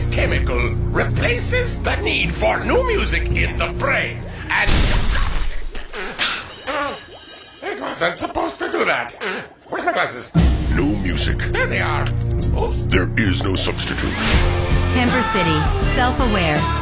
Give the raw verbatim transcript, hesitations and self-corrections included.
This chemical replaces the need for new music in the brain. And... It wasn't supposed to do that. Where's my glasses? No music. There they are. Oops. There is no substitute. Timber City, self-aware,